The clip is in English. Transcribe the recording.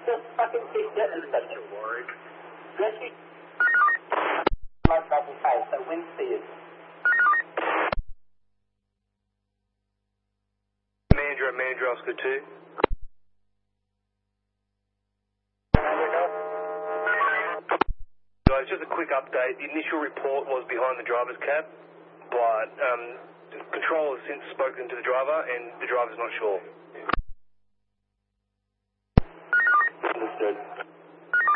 Just fucking keep getting it. That's your worry. Yes, you... Like double face, so wind speed. Mandra Oscar 2. Guys, just a quick update. The initial report was behind the driver's cab, but control has since spoken to the driver, and the driver's not sure.